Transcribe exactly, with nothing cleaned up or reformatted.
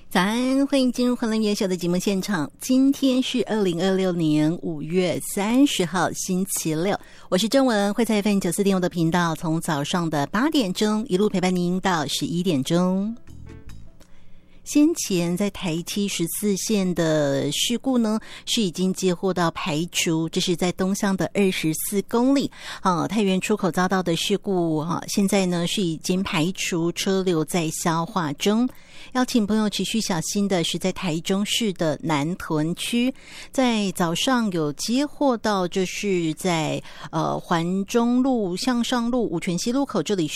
早安，欢迎进入欢乐夜秀的节目现场。今天是二零二六年五月三十号，星期六。我是郑文，会在 F M 九四点五的频道，从早上的八点钟一路陪伴您到十一点钟。先前在台七十四线的事故呢，是已经接获到排除，这是在东向的二十四公里啊，太原出口遭到的事故啊，现在呢是已经排除，车流在消化中。邀请朋友持续小心的是在台中市的南屯区，在早上有接获到，就是在呃环中路向上路五权西路口这里